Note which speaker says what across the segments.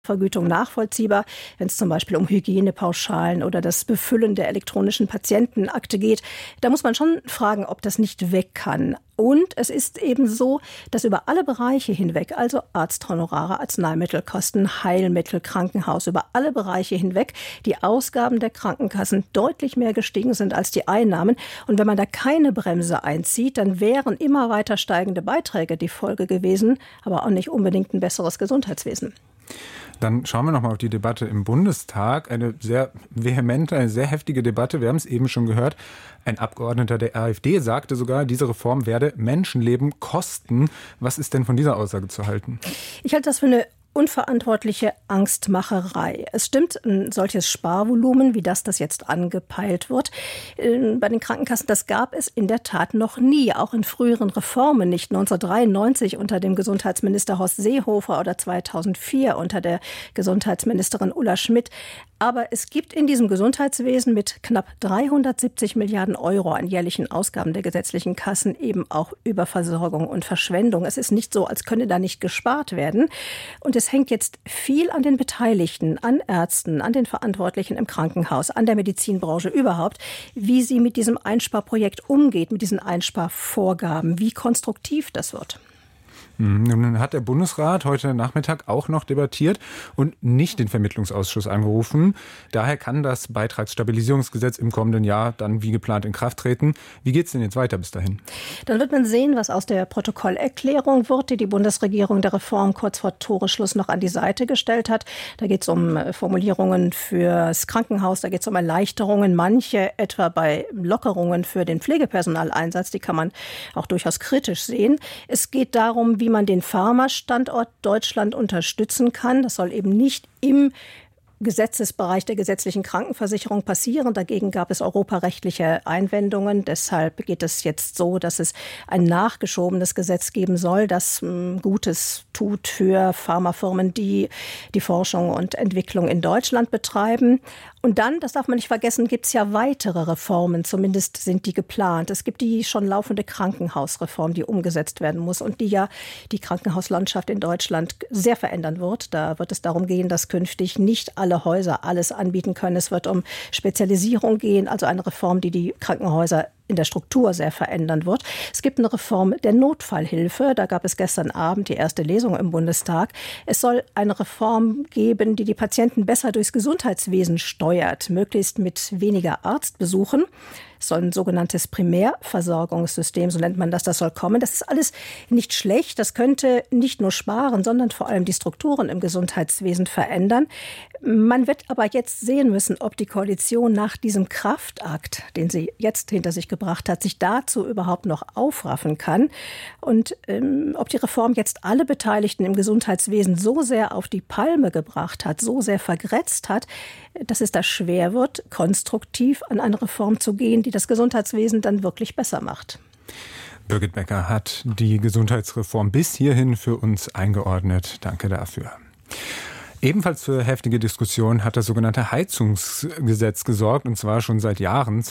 Speaker 1: Vergütung nachvollziehbar, wenn es zum Beispiel um Hygienepauschalen oder das Befüllen der elektronischen Patientenakte geht. Da muss man schon fragen, ob das nicht weg kann. Und es ist eben so, dass über alle Bereiche hinweg, also Arzthonorare, Arzneimittelkosten, Heilmittel, Krankenhaus, über alle Bereiche hinweg, die Ausgaben der Krankenkassen deutlich mehr gestiegen sind als die Einnahmen. Und wenn man da keine Bremse einzieht, dann wären immer weiter steigende Beiträge die Folge gewesen, aber auch nicht unbedingt ein besseres Gesundheitswesen.
Speaker 2: Dann schauen wir nochmal auf die Debatte im Bundestag. Eine sehr vehemente, eine sehr heftige Debatte. Wir haben es eben schon gehört. Ein Abgeordneter der AfD sagte sogar, diese Reform werde Menschenleben kosten. Was ist denn von dieser Aussage zu halten?
Speaker 1: Ich halte das für eine unverantwortliche Angstmacherei. Es stimmt, ein solches Sparvolumen, wie das jetzt angepeilt wird, bei den Krankenkassen, das gab es in der Tat noch nie, auch in früheren Reformen nicht. 1993 unter dem Gesundheitsminister Horst Seehofer oder 2004 unter der Gesundheitsministerin Ulla Schmidt. Aber es gibt in diesem Gesundheitswesen mit knapp 370 Milliarden Euro an jährlichen Ausgaben der gesetzlichen Kassen eben auch Überversorgung und Verschwendung. Es ist nicht so, als könne da nicht gespart werden. Und es hängt jetzt viel an den Beteiligten, an Ärzten, an den Verantwortlichen im Krankenhaus, an der Medizinbranche überhaupt, wie sie mit diesem Einsparprojekt umgeht, mit diesen Einsparvorgaben, wie konstruktiv das wird.
Speaker 2: Nun hat der Bundesrat heute Nachmittag auch noch debattiert und nicht den Vermittlungsausschuss angerufen. Daher kann das Beitragsstabilisierungsgesetz im kommenden Jahr dann wie geplant in Kraft treten. Wie geht es denn jetzt weiter bis dahin?
Speaker 1: Dann wird man sehen, was aus der Protokollerklärung wird, die die Bundesregierung der Reform kurz vor Toreschluss noch an die Seite gestellt hat. Da geht es um Formulierungen fürs Krankenhaus, da geht es um Erleichterungen, manche etwa bei Lockerungen für den Pflegepersonaleinsatz, die kann man auch durchaus kritisch sehen. Es geht darum, wie man den Pharmastandort Deutschland unterstützen kann. Das soll eben nicht im Gesetzesbereich der gesetzlichen Krankenversicherung passieren. Dagegen gab es europarechtliche Einwendungen. Deshalb geht es jetzt so, dass es ein nachgeschobenes Gesetz geben soll, das Gutes tut für Pharmafirmen, die die Forschung und Entwicklung in Deutschland betreiben. Und dann, das darf man nicht vergessen, gibt es ja weitere Reformen, zumindest sind die geplant. Es gibt die schon laufende Krankenhausreform, die umgesetzt werden muss und die ja die Krankenhauslandschaft in Deutschland sehr verändern wird. Da wird es darum gehen, dass künftig nicht alle Häuser alles anbieten können. Es wird um Spezialisierung gehen, also eine Reform, die die Krankenhäuser in der Struktur sehr verändern wird. Es gibt eine Reform der Notfallhilfe. Da gab es gestern Abend die erste Lesung im Bundestag. Es soll eine Reform geben, die die Patienten besser durchs Gesundheitswesen steuert, möglichst mit weniger Arztbesuchen. Es soll ein sogenanntes Primärversorgungssystem, so nennt man das soll kommen. Das ist alles nicht schlecht. Das könnte nicht nur sparen, sondern vor allem die Strukturen im Gesundheitswesen verändern. Man wird aber jetzt sehen müssen, ob die Koalition nach diesem Kraftakt, den sie jetzt hinter sich gebracht hat, sich dazu überhaupt noch aufraffen kann. Und ob die Reform jetzt alle Beteiligten im Gesundheitswesen so sehr auf die Palme gebracht hat, so sehr vergrätzt hat, dass es da schwer wird, konstruktiv an eine Reform zu gehen, die das Gesundheitswesen dann wirklich besser macht.
Speaker 2: Birgit Becker hat die Gesundheitsreform bis hierhin für uns eingeordnet. Danke dafür. Ebenfalls für heftige Diskussionen hat das sogenannte Heizungsgesetz gesorgt, und zwar schon seit Jahren.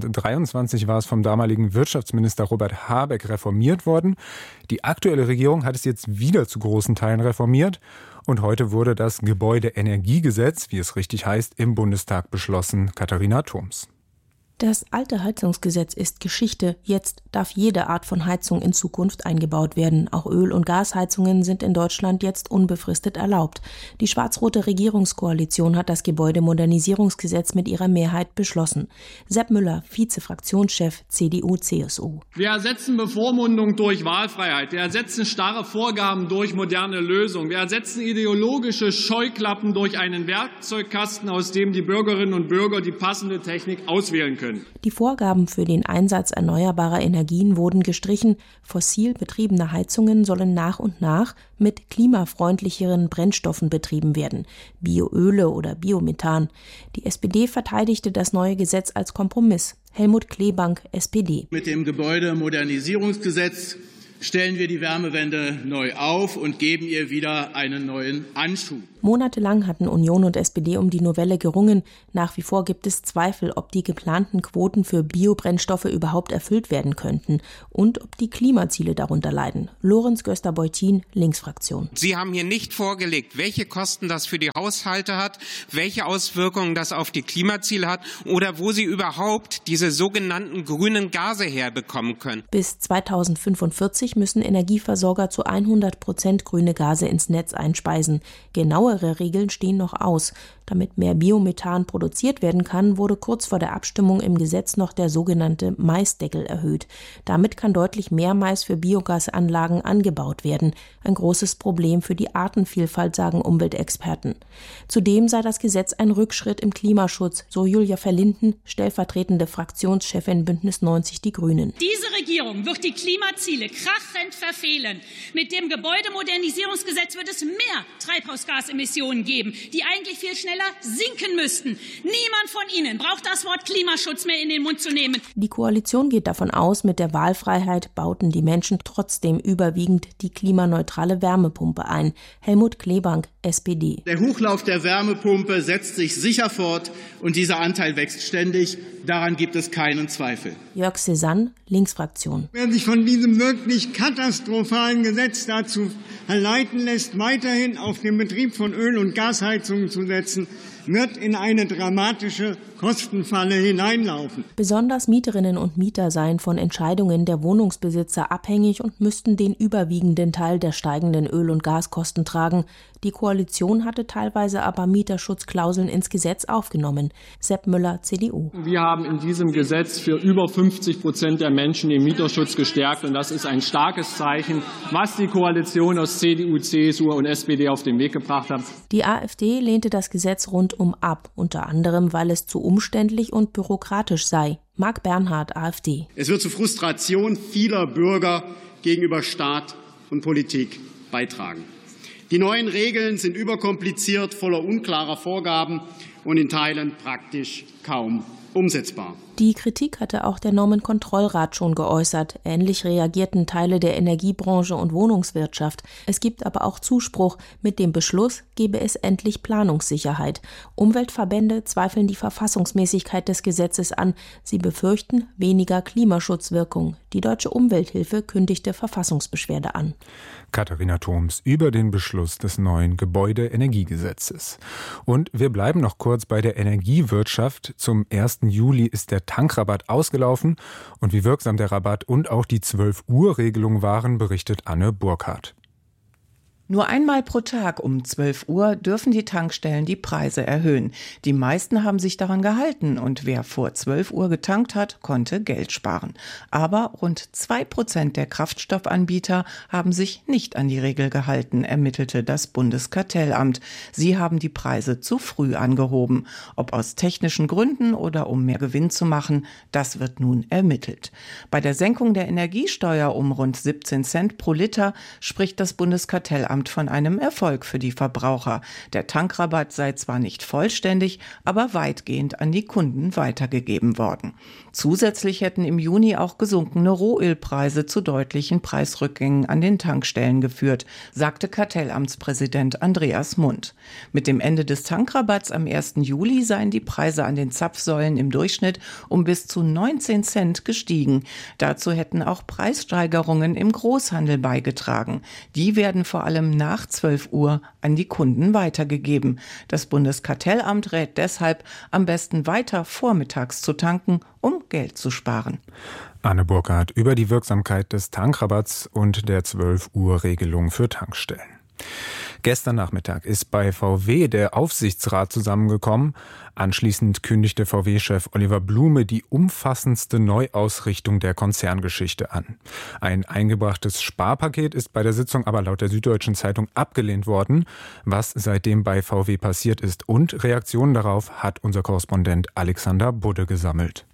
Speaker 2: 2023 war es vom damaligen Wirtschaftsminister Robert Habeck reformiert worden. Die aktuelle Regierung hat es jetzt wieder zu großen Teilen reformiert. Und heute wurde das Gebäudeenergiegesetz, wie es richtig heißt, im Bundestag beschlossen. Katharina Thoms.
Speaker 3: Das alte Heizungsgesetz ist Geschichte. Jetzt darf jede Art von Heizung in Zukunft eingebaut werden. Auch Öl- und Gasheizungen sind in Deutschland jetzt unbefristet erlaubt. Die schwarz-rote Regierungskoalition hat das Gebäudemodernisierungsgesetz mit ihrer Mehrheit beschlossen. Sepp Müller, Vize-Fraktionschef CDU/CSU.
Speaker 4: Wir ersetzen Bevormundung durch Wahlfreiheit. Wir ersetzen starre Vorgaben durch moderne Lösungen. Wir ersetzen ideologische Scheuklappen durch einen Werkzeugkasten, aus dem die Bürgerinnen und Bürger die passende Technik auswählen können.
Speaker 3: Die Vorgaben für den Einsatz erneuerbarer Energien wurden gestrichen. Fossil betriebene Heizungen sollen nach und nach mit klimafreundlicheren Brennstoffen betrieben werden, Bioöle oder Biomethan. Die SPD verteidigte das neue Gesetz als Kompromiss. Helmut Kleebank, SPD.
Speaker 5: Mit dem Gebäudemodernisierungsgesetz stellen wir die Wärmewende neu auf und geben ihr wieder einen neuen Anschub.
Speaker 3: Monatelang hatten Union und SPD um die Novelle gerungen. Nach wie vor gibt es Zweifel, ob die geplanten Quoten für Biobrennstoffe überhaupt erfüllt werden könnten und ob die Klimaziele darunter leiden. Lorenz Göster-Beutin, Linksfraktion.
Speaker 5: Sie haben hier nicht vorgelegt, welche Kosten das für die Haushalte hat, welche Auswirkungen das auf die Klimaziele hat oder wo Sie überhaupt diese sogenannten grünen Gase herbekommen können.
Speaker 3: Bis 2045 müssen Energieversorger zu 100% grüne Gase ins Netz einspeisen. Genauere Regeln stehen noch aus. Damit mehr Biomethan produziert werden kann, wurde kurz vor der Abstimmung im Gesetz noch der sogenannte Maisdeckel erhöht. Damit kann deutlich mehr Mais für Biogasanlagen angebaut werden. Ein großes Problem für die Artenvielfalt, sagen Umweltexperten. Zudem sei das Gesetz ein Rückschritt im Klimaschutz, so Julia Verlinden, stellvertretende Fraktionschefin Bündnis 90 Die Grünen.
Speaker 6: Diese Regierung wird die Klimaziele krachend verfehlen. Mit dem Gebäudemodernisierungsgesetz wird es mehr Treibhausgasemissionen geben, die eigentlich viel schneller sinken müssten. Niemand von Ihnen braucht das Wort Klimaschutz mehr in den Mund zu nehmen.
Speaker 3: Die Koalition geht davon aus, mit der Wahlfreiheit bauten die Menschen trotzdem überwiegend die klimaneutrale Wärmepumpe ein. Helmut Klebank, SPD.
Speaker 7: Der Hochlauf der Wärmepumpe setzt sich sicher fort und dieser Anteil wächst ständig. Daran gibt es keinen Zweifel.
Speaker 3: Jörg Cézanne, Linksfraktion.
Speaker 8: Wer sich von diesem wirklich katastrophalen Gesetz dazu verleiten lässt, weiterhin auf den Betrieb von Öl- und Gasheizungen zu setzen, wird in eine dramatische Kostenfalle hineinlaufen.
Speaker 3: Besonders Mieterinnen und Mieter seien von Entscheidungen der Wohnungsbesitzer abhängig und müssten den überwiegenden Teil der steigenden Öl- und Gaskosten tragen. Die Koalition hatte teilweise aber Mieterschutzklauseln ins Gesetz aufgenommen. Sepp Müller, CDU.
Speaker 4: Wir haben in diesem Gesetz für über 50% der Menschen den Mieterschutz gestärkt. Und das ist ein starkes Zeichen, was die Koalition aus CDU, CSU und SPD auf den Weg gebracht hat.
Speaker 3: Die AfD lehnte das Gesetz rundum ab, unter anderem, weil es zu umständlich und bürokratisch sei. Marc Bernhard, AfD.
Speaker 7: Es wird zu Frustration vieler Bürger gegenüber Staat und Politik beitragen. Die neuen Regeln sind überkompliziert, voller unklarer Vorgaben und in Teilen praktisch kaum umsetzbar.
Speaker 3: Die Kritik hatte auch der Normenkontrollrat schon geäußert. Ähnlich reagierten Teile der Energiebranche und Wohnungswirtschaft. Es gibt aber auch Zuspruch. Mit dem Beschluss gebe es endlich Planungssicherheit. Umweltverbände zweifeln die Verfassungsmäßigkeit des Gesetzes an. Sie befürchten weniger Klimaschutzwirkung. Die Deutsche Umwelthilfe kündigte Verfassungsbeschwerde an.
Speaker 2: Katharina Thoms über den Beschluss des neuen Gebäudeenergiegesetzes. Und wir bleiben noch kurz bei der Energiewirtschaft. Zum 1. Juli ist der Tankrabatt ausgelaufen. Und wie wirksam der Rabatt und auch die 12-Uhr-Regelung waren, berichtet Anne Burkhardt.
Speaker 9: Nur einmal pro Tag um 12 Uhr dürfen die Tankstellen die Preise erhöhen. Die meisten haben sich daran gehalten und wer vor 12 Uhr getankt hat, konnte Geld sparen. Aber rund 2% der Kraftstoffanbieter haben sich nicht an die Regel gehalten, ermittelte das Bundeskartellamt. Sie haben die Preise zu früh angehoben. Ob aus technischen Gründen oder um mehr Gewinn zu machen, das wird nun ermittelt. Bei der Senkung der Energiesteuer um rund 17 Cent pro Liter spricht das Bundeskartellamt von einem Erfolg für die Verbraucher. Der Tankrabatt sei zwar nicht vollständig, aber weitgehend an die Kunden weitergegeben worden. Zusätzlich hätten im Juni auch gesunkene Rohölpreise zu deutlichen Preisrückgängen an den Tankstellen geführt, sagte Kartellamtspräsident Andreas Mund. Mit dem Ende des Tankrabatts am 1. Juli seien die Preise an den Zapfsäulen im Durchschnitt um bis zu 19 Cent gestiegen. Dazu hätten auch Preissteigerungen im Großhandel beigetragen. Die werden vor allem nach 12 Uhr an die Kunden weitergegeben. Das Bundeskartellamt rät deshalb, am besten weiter vormittags zu tanken, um Geld zu sparen.
Speaker 2: Anne Burkhardt über die Wirksamkeit des Tankrabatts und der 12-Uhr-Regelung für Tankstellen. Gestern Nachmittag ist bei VW der Aufsichtsrat zusammengekommen. Anschließend kündigte VW-Chef Oliver Blume die umfassendste Neuausrichtung der Konzerngeschichte an. Ein eingebrachtes Sparpaket ist bei der Sitzung aber laut der Süddeutschen Zeitung abgelehnt worden. Was seitdem bei VW passiert ist und Reaktionen darauf hat unser Korrespondent Alexander Budde gesammelt.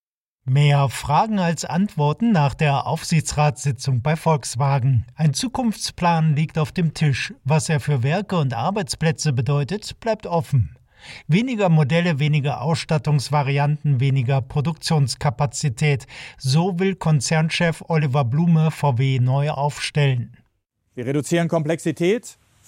Speaker 10: Mehr Fragen als Antworten nach der Aufsichtsratssitzung bei Volkswagen. Ein Zukunftsplan liegt auf dem Tisch. Was er für Werke und Arbeitsplätze bedeutet, bleibt offen. Weniger Modelle, weniger Ausstattungsvarianten, weniger Produktionskapazität. So will Konzernchef Oliver Blume VW neu aufstellen.
Speaker 11: Wir reduzieren Komplexität,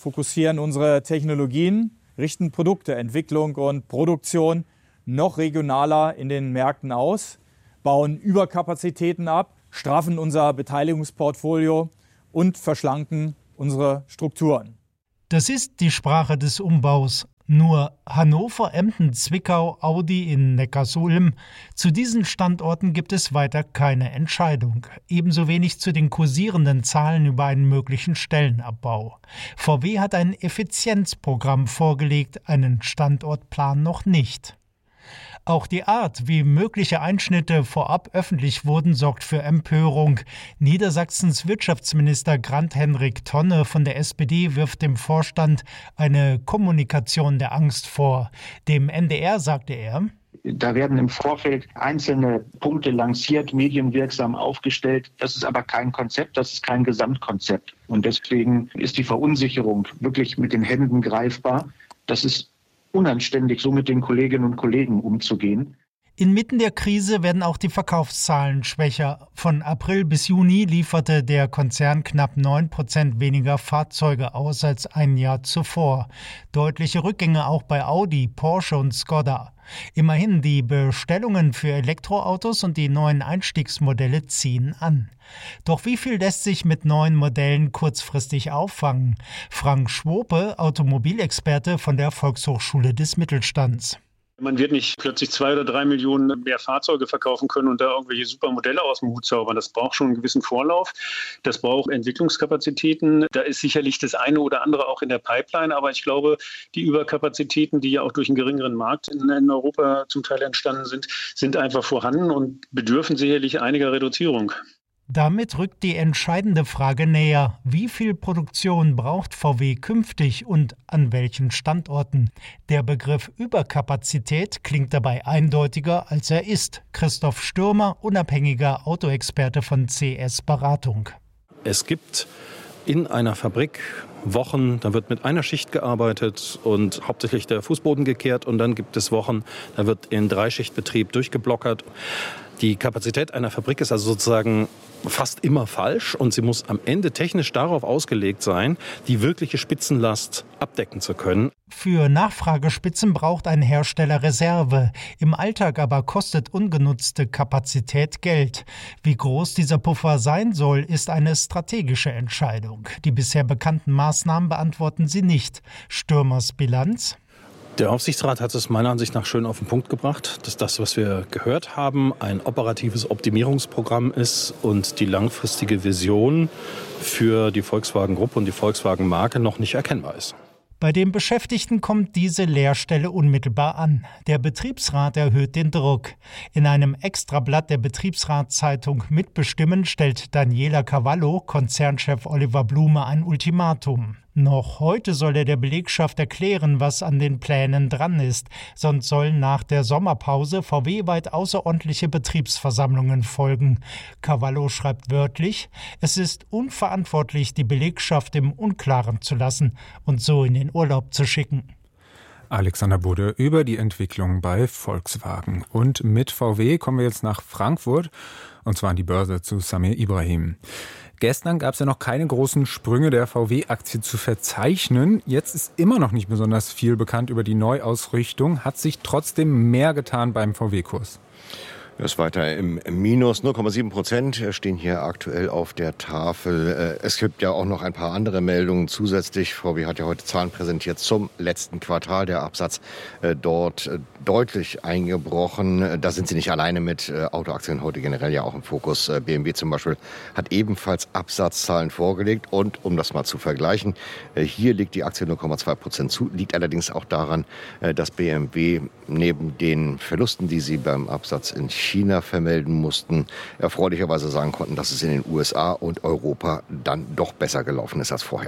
Speaker 11: fokussieren unsere Technologien, richten Produkteentwicklung und Produktion noch regionaler in den Märkten aus, bauen Überkapazitäten ab, straffen unser Beteiligungsportfolio und verschlanken unsere Strukturen.
Speaker 10: Das ist die Sprache des Umbaus. Nur Hannover, Emden, Zwickau, Audi in Neckarsulm. Zu diesen Standorten gibt es weiter keine Entscheidung. Ebenso wenig zu den kursierenden Zahlen über einen möglichen Stellenabbau. VW hat ein Effizienzprogramm vorgelegt, einen Standortplan noch nicht. Auch die Art, wie mögliche Einschnitte vorab öffentlich wurden, sorgt für Empörung. Niedersachsens Wirtschaftsminister Grant-Henrik Tonne von der SPD wirft dem Vorstand eine Kommunikation der Angst vor. Dem NDR sagte er:
Speaker 12: Da werden im Vorfeld einzelne Punkte lanciert, medienwirksam aufgestellt. Das ist aber kein Konzept, das ist kein Gesamtkonzept. Und deswegen ist die Verunsicherung wirklich mit den Händen greifbar. Das ist unanständig, so mit den Kolleginnen und Kollegen umzugehen.
Speaker 10: Inmitten der Krise werden auch die Verkaufszahlen schwächer. Von April bis Juni lieferte der Konzern knapp 9% weniger Fahrzeuge aus als ein Jahr zuvor. Deutliche Rückgänge auch bei Audi, Porsche und Skoda. Immerhin, die Bestellungen für Elektroautos und die neuen Einstiegsmodelle ziehen an. Doch wie viel lässt sich mit neuen Modellen kurzfristig auffangen? Frank Schwope, Automobilexperte von der Volkshochschule des Mittelstands.
Speaker 13: Man wird nicht plötzlich 2 oder 3 Millionen mehr Fahrzeuge verkaufen können und da irgendwelche super Modelle aus dem Hut zaubern. Das braucht schon einen gewissen Vorlauf. Das braucht Entwicklungskapazitäten. Da ist sicherlich das eine oder andere auch in der Pipeline. Aber ich glaube, die Überkapazitäten, die ja auch durch einen geringeren Markt in Europa zum Teil entstanden sind einfach vorhanden und bedürfen sicherlich einiger Reduzierung.
Speaker 10: Damit rückt die entscheidende Frage näher. Wie viel Produktion braucht VW künftig und an welchen Standorten? Der Begriff Überkapazität klingt dabei eindeutiger, als er ist. Christoph Stürmer, unabhängiger Autoexperte von CS Beratung.
Speaker 14: Es gibt in einer Fabrik Wochen, da wird mit einer Schicht gearbeitet und hauptsächlich der Fußboden gekehrt. Und dann gibt es Wochen, da wird in 3-Schichtbetrieb durchgeblockert. Die Kapazität einer Fabrik ist also sozusagen fast immer falsch und sie muss am Ende technisch darauf ausgelegt sein, die wirkliche Spitzenlast abdecken zu können.
Speaker 10: Für Nachfragespitzen braucht ein Hersteller Reserve. Im Alltag aber kostet ungenutzte Kapazität Geld. Wie groß dieser Puffer sein soll, ist eine strategische Entscheidung. Die bisher bekannten Maßnahmen beantworten sie nicht. Stürmers Bilanz?
Speaker 14: Der Aufsichtsrat hat es meiner Ansicht nach schön auf den Punkt gebracht, dass das, was wir gehört haben, ein operatives Optimierungsprogramm ist und die langfristige Vision für die Volkswagen-Gruppe und die Volkswagen-Marke noch nicht erkennbar ist.
Speaker 10: Bei den Beschäftigten kommt diese Leerstelle unmittelbar an. Der Betriebsrat erhöht den Druck. In einem Extrablatt der Betriebsratszeitung Mitbestimmen stellt Daniela Cavallo Konzernchef Oliver Blume ein Ultimatum. Noch heute soll er der Belegschaft erklären, was an den Plänen dran ist. Sonst sollen nach der Sommerpause VW-weit außerordentliche Betriebsversammlungen folgen. Cavallo schreibt wörtlich: Es ist unverantwortlich, die Belegschaft im Unklaren zu lassen und so in den Urlaub zu schicken.
Speaker 2: Alexander Budde über die Entwicklung bei Volkswagen. Und mit VW kommen wir jetzt nach Frankfurt, und zwar an die Börse zu Samir Ibrahim. Gestern gab es ja noch keine großen Sprünge der VW-Aktie zu verzeichnen. Jetzt ist immer noch nicht besonders viel bekannt über die Neuausrichtung. Hat sich trotzdem mehr getan beim VW-Kurs?
Speaker 15: Das ist weiter im Minus. 0,7% stehen hier aktuell auf der Tafel. Es gibt ja auch noch ein paar andere Meldungen zusätzlich. VW hat ja heute Zahlen präsentiert zum letzten Quartal. Der Absatz dort deutlich eingebrochen. Da sind sie nicht alleine mit. Autoaktien heute generell ja auch im Fokus. BMW zum Beispiel hat ebenfalls Absatzzahlen vorgelegt. Und um das mal zu vergleichen, hier liegt die Aktie 0,2% zu. Liegt allerdings auch daran, dass BMW neben den Verlusten, die sie beim Absatz in China vermelden mussten, erfreulicherweise sagen konnten, dass es in den USA und Europa dann doch besser gelaufen ist als vorher.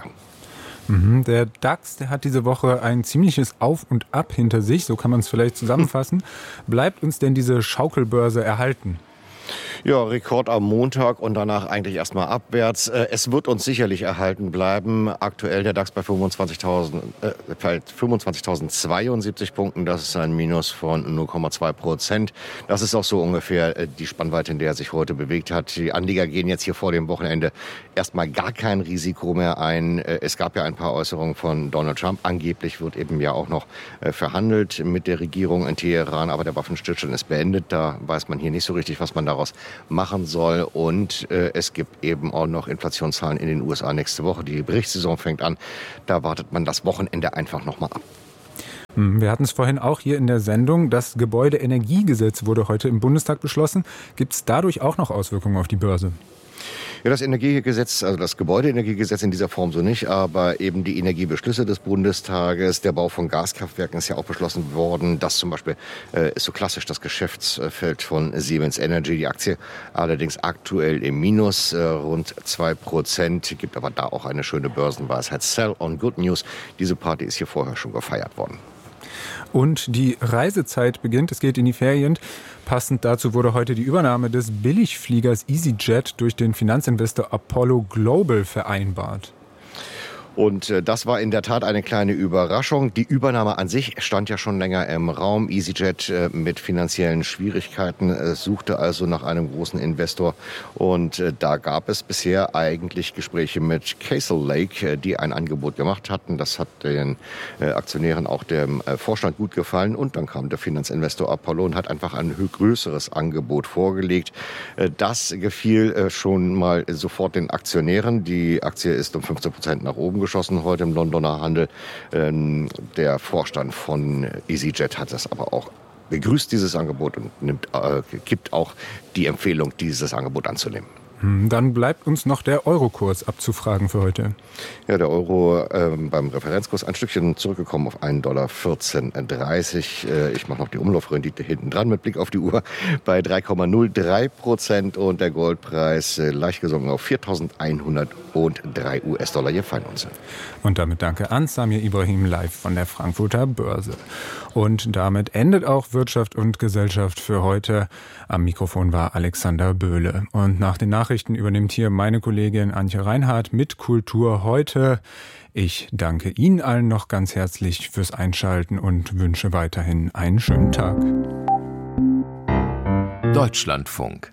Speaker 2: Der DAX, der hat diese Woche ein ziemliches Auf und Ab hinter sich, so kann man es vielleicht zusammenfassen. Bleibt uns denn diese Schaukelbörse erhalten?
Speaker 15: Ja, Rekord am Montag und danach eigentlich erstmal abwärts. Es wird uns sicherlich erhalten bleiben. Aktuell der DAX bei 25.072 Punkten. Das ist ein Minus von 0,2%. Das ist auch so ungefähr die Spannweite, in der er sich heute bewegt hat. Die Anleger gehen jetzt hier vor dem Wochenende erstmal gar kein Risiko mehr ein. Es gab ja ein paar Äußerungen von Donald Trump. Angeblich wird eben ja auch noch verhandelt mit der Regierung in Teheran. Aber der Waffenstillstand ist beendet. Da weiß man hier nicht so richtig, was man daraus machen soll. Und es gibt eben auch noch Inflationszahlen in den USA nächste Woche. Die Berichtssaison fängt an. Da wartet man das Wochenende einfach noch mal ab.
Speaker 2: Wir hatten es vorhin auch hier in der Sendung. Das Gebäudeenergiegesetz wurde heute im Bundestag beschlossen. Gibt es dadurch auch noch Auswirkungen auf die Börse?
Speaker 15: Ja, das Energiegesetz, also das Gebäudeenergiegesetz in dieser Form so nicht, aber eben die Energiebeschlüsse des Bundestages, der Bau von Gaskraftwerken ist ja auch beschlossen worden. Das zum Beispiel ist so klassisch das Geschäftsfeld von Siemens Energy. Die Aktie allerdings aktuell im Minus, rund 2%, gibt aber da auch eine schöne Börsenweisheit. Sell on Good News. Diese Party ist hier vorher schon gefeiert worden.
Speaker 2: Und die Reisezeit beginnt, es geht in die Ferien. Passend dazu wurde heute die Übernahme des Billigfliegers EasyJet durch den Finanzinvestor Apollo Global vereinbart.
Speaker 15: Und das war in der Tat eine kleine Überraschung. Die Übernahme an sich stand ja schon länger im Raum. EasyJet mit finanziellen Schwierigkeiten suchte also nach einem großen Investor. Und da gab es bisher eigentlich Gespräche mit Castle Lake, die ein Angebot gemacht hatten. Das hat den Aktionären, auch dem Vorstand gut gefallen. Und dann kam der Finanzinvestor Apollo und hat einfach ein größeres Angebot vorgelegt. Das gefiel schon mal sofort den Aktionären. Die Aktie ist um 15% nach oben geschossen heute im Londoner Handel. Der Vorstand von EasyJet hat das aber auch begrüßt, dieses Angebot, und gibt auch die Empfehlung, dieses Angebot anzunehmen.
Speaker 2: Dann bleibt uns noch der Eurokurs abzufragen für heute.
Speaker 15: Ja, der Euro beim Referenzkurs ein Stückchen zurückgekommen auf $1,1430. Ich mache noch die Umlaufrendite hinten dran mit Blick auf die Uhr bei 3,03% und der Goldpreis leicht gesunken auf 4.103 US-Dollar je Feinunze.
Speaker 2: Und damit danke an Samir Ibrahim live von der Frankfurter Börse. Und damit endet auch Wirtschaft und Gesellschaft für heute. Am Mikrofon war Alexander Böhle. Und nach den Nachrichten übernimmt hier meine Kollegin Antje Reinhardt mit Kultur heute. Ich danke Ihnen allen noch ganz herzlich fürs Einschalten und wünsche weiterhin einen schönen Tag.
Speaker 16: Deutschlandfunk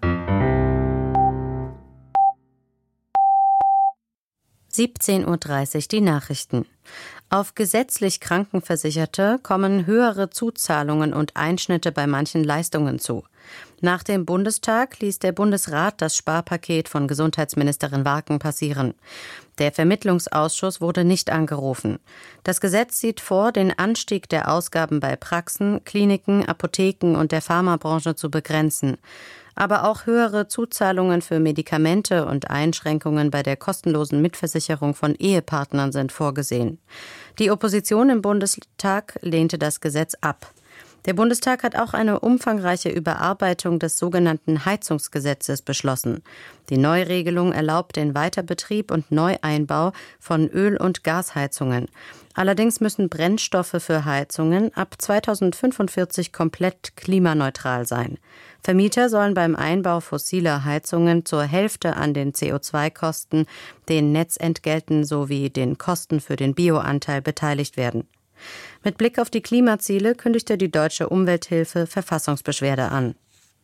Speaker 17: 17:30 Uhr die Nachrichten. Auf gesetzlich Krankenversicherte kommen höhere Zuzahlungen und Einschnitte bei manchen Leistungen zu. Nach dem Bundestag ließ der Bundesrat das Sparpaket von Gesundheitsministerin Warken passieren. Der Vermittlungsausschuss wurde nicht angerufen. Das Gesetz sieht vor, den Anstieg der Ausgaben bei Praxen, Kliniken, Apotheken und der Pharmabranche zu begrenzen. Aber auch höhere Zuzahlungen für Medikamente und Einschränkungen bei der kostenlosen Mitversicherung von Ehepartnern sind vorgesehen. Die Opposition im Bundestag lehnte das Gesetz ab. Der Bundestag hat auch eine umfangreiche Überarbeitung des sogenannten Heizungsgesetzes beschlossen. Die Neuregelung erlaubt den Weiterbetrieb und Neueinbau von Öl- und Gasheizungen. Allerdings müssen Brennstoffe für Heizungen ab 2045 komplett klimaneutral sein. Vermieter sollen beim Einbau fossiler Heizungen zur Hälfte an den CO2-Kosten, den Netzentgelten sowie den Kosten für den Bioanteil beteiligt werden. Mit Blick auf die Klimaziele kündigte die Deutsche Umwelthilfe Verfassungsbeschwerde an.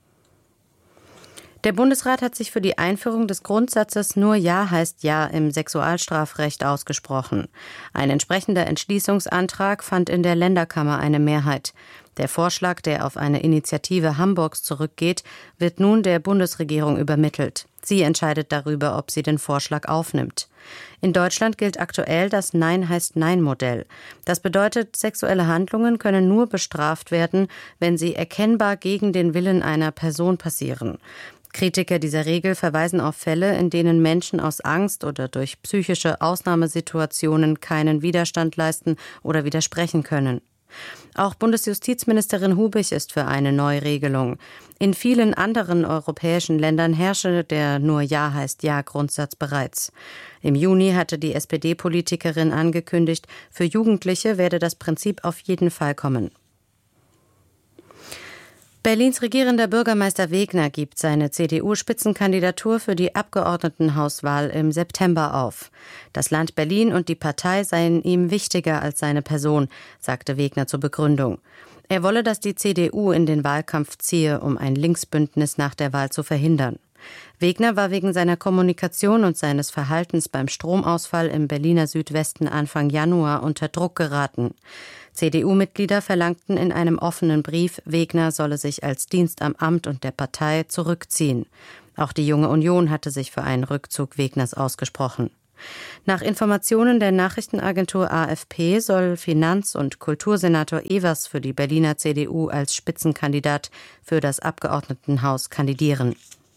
Speaker 17: Der Bundesrat hat sich für die Einführung des Grundsatzes "Nur Ja heißt Ja" im Sexualstrafrecht ausgesprochen. Ein entsprechender Entschließungsantrag fand in der Länderkammer eine Mehrheit. Der Vorschlag, der auf eine Initiative Hamburgs zurückgeht, wird nun der Bundesregierung übermittelt. Sie entscheidet darüber, ob sie den Vorschlag aufnimmt. In Deutschland gilt aktuell das Nein heißt Nein-Modell. Das bedeutet, sexuelle Handlungen können nur bestraft werden, wenn sie erkennbar gegen den Willen einer Person passieren. Kritiker dieser Regel verweisen auf Fälle, in denen Menschen aus Angst oder durch psychische Ausnahmesituationen keinen Widerstand leisten oder widersprechen können. Auch Bundesjustizministerin Hubich ist für eine Neuregelung. In vielen anderen europäischen Ländern herrsche der "Nur Ja heißt Ja" Grundsatz bereits. Im Juni hatte die SPD-Politikerin angekündigt, für Jugendliche werde das Prinzip auf jeden Fall kommen. Berlins regierender Bürgermeister Wegner gibt seine CDU-Spitzenkandidatur für die Abgeordnetenhauswahl im September auf. Das Land Berlin und die Partei seien ihm wichtiger als seine Person, sagte Wegner zur Begründung. Er wolle, dass die CDU in den Wahlkampf ziehe, um ein Linksbündnis nach der Wahl zu verhindern. Wegner war wegen seiner Kommunikation und seines Verhaltens beim Stromausfall im Berliner Südwesten Anfang Januar unter Druck geraten. CDU-Mitglieder verlangten in einem offenen Brief, Wegner solle sich als Dienst am Amt und der Partei zurückziehen. Auch die Junge Union hatte sich für einen Rückzug Wegners ausgesprochen. Nach Informationen der Nachrichtenagentur AFP soll Finanz- und Kultursenator Evers für die Berliner CDU als Spitzenkandidat für das Abgeordnetenhaus kandidieren.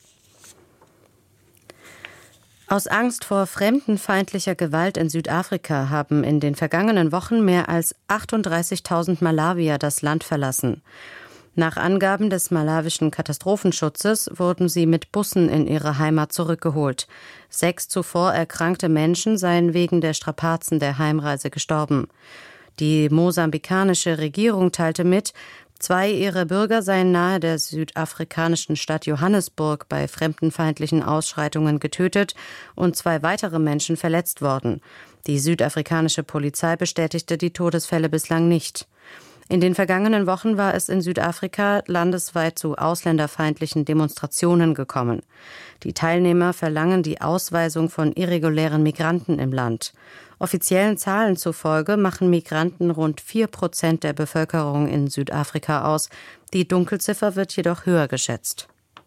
Speaker 17: Aus Angst vor fremdenfeindlicher Gewalt in Südafrika haben in den vergangenen Wochen mehr als 38.000 Malawier das Land verlassen. Nach Angaben des malawischen Katastrophenschutzes wurden sie mit Bussen in ihre Heimat zurückgeholt. 6 zuvor erkrankte Menschen seien wegen der Strapazen der Heimreise gestorben. Die mosambikanische Regierung teilte mit, 2 ihrer Bürger seien nahe der südafrikanischen Stadt Johannesburg bei fremdenfeindlichen Ausschreitungen getötet und 2 weitere Menschen verletzt worden. Die südafrikanische Polizei bestätigte die Todesfälle bislang nicht. In den vergangenen Wochen war es in Südafrika landesweit zu ausländerfeindlichen Demonstrationen gekommen. Die Teilnehmer verlangen die Ausweisung von irregulären Migranten im Land. Offiziellen Zahlen zufolge machen Migranten rund 4% der Bevölkerung in Südafrika aus. Die Dunkelziffer wird jedoch höher geschätzt.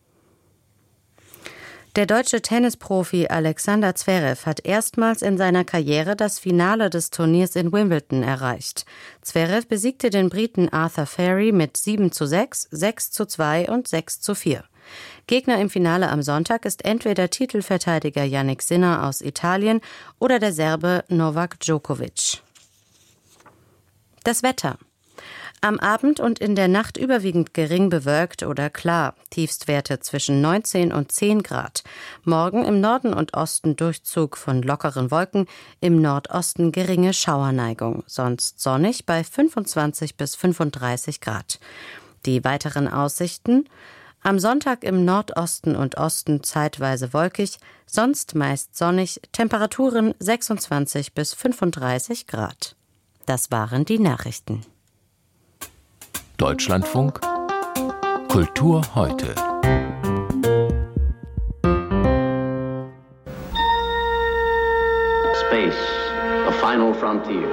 Speaker 17: Der deutsche Tennisprofi Alexander Zverev hat erstmals in seiner Karriere das Finale des Turniers in Wimbledon erreicht. Zverev besiegte den Briten Arthur Furry mit 7:6, 6:2 und 6:4. Gegner im Finale am Sonntag ist entweder Titelverteidiger Jannik Sinner aus Italien oder der Serbe Novak Djokovic. Das Wetter. Am Abend und in der Nacht überwiegend gering bewölkt oder klar. Tiefstwerte zwischen 19 und 10 Grad. Morgen im Norden und Osten Durchzug von lockeren Wolken, im Nordosten geringe Schauerneigung. Sonst sonnig bei 25 bis 35 Grad. Die weiteren Aussichten: am Sonntag im Nordosten und Osten zeitweise wolkig, sonst meist sonnig, Temperaturen 26 bis 35 Grad. Das waren die Nachrichten.
Speaker 16: Deutschlandfunk Kultur heute.
Speaker 18: Space, the final frontier.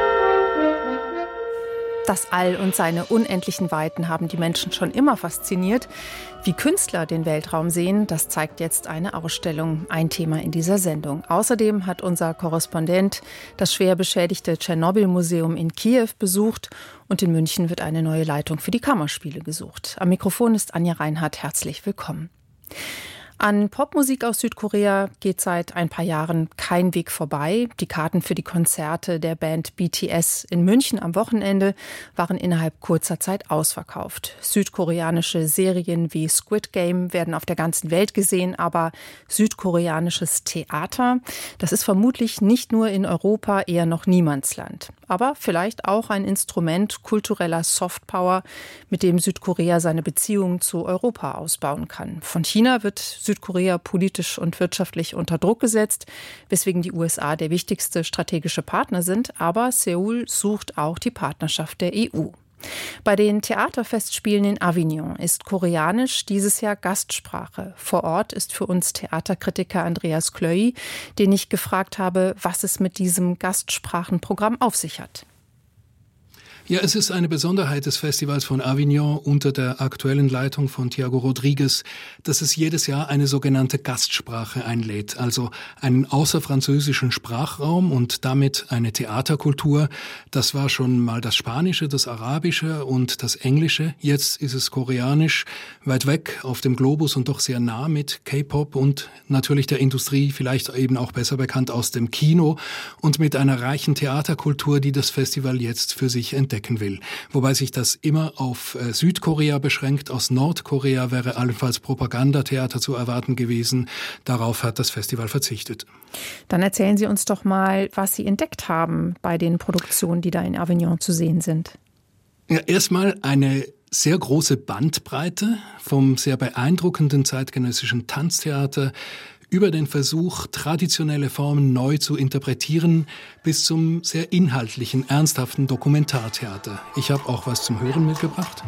Speaker 19: Das All und seine unendlichen Weiten haben die Menschen schon immer fasziniert. Wie Künstler den Weltraum sehen, das zeigt jetzt eine Ausstellung, ein Thema in dieser Sendung. Außerdem hat unser Korrespondent das schwer beschädigte Tschernobyl-Museum in Kiew besucht und in München wird eine neue Leitung für die Kammerspiele gesucht. Am Mikrofon ist Anja Reinhardt, herzlich willkommen. An Popmusik aus Südkorea geht seit ein paar Jahren kein Weg vorbei. Die Karten für die Konzerte der Band BTS in München am Wochenende waren innerhalb kurzer Zeit ausverkauft. Südkoreanische Serien wie Squid Game werden auf der ganzen Welt gesehen, aber südkoreanisches Theater, das ist vermutlich nicht nur in Europa eher noch Niemandsland. Aber vielleicht auch ein Instrument kultureller Softpower, mit dem Südkorea seine Beziehungen zu Europa ausbauen kann. Von China wird Südkorea politisch und wirtschaftlich unter Druck gesetzt, weswegen die USA der wichtigste strategische Partner sind. Aber Seoul sucht auch die Partnerschaft der EU. Bei den Theaterfestspielen in Avignon ist Koreanisch dieses Jahr Gastsprache. Vor Ort ist für uns Theaterkritiker Andreas Klöy, den ich gefragt habe, was es mit diesem Gastsprachenprogramm auf sich hat.
Speaker 20: Ja, es ist eine Besonderheit des Festivals von Avignon unter der aktuellen Leitung von Thiago Rodriguez, dass es jedes Jahr eine sogenannte Gastsprache einlädt, also einen außerfranzösischen Sprachraum und damit eine Theaterkultur. Das war schon mal das Spanische, das Arabische und das Englische. Jetzt ist es Koreanisch, weit weg auf dem Globus und doch sehr nah mit K-Pop und natürlich der Industrie, vielleicht eben auch besser bekannt aus dem Kino und mit einer reichen Theaterkultur, die das Festival jetzt für sich entdeckt will. Wobei sich das immer auf Südkorea beschränkt. Aus Nordkorea wäre allenfalls Propagandatheater zu erwarten gewesen. Darauf hat das Festival verzichtet.
Speaker 19: Dann erzählen Sie uns doch mal, was Sie entdeckt haben bei den Produktionen, die da in Avignon zu sehen sind.
Speaker 20: Ja, erstmal eine sehr große Bandbreite vom sehr beeindruckenden zeitgenössischen Tanztheater über den Versuch, traditionelle Formen neu zu interpretieren, bis zum sehr inhaltlichen, ernsthaften Dokumentartheater. Ich habe auch was zum Hören mitgebracht.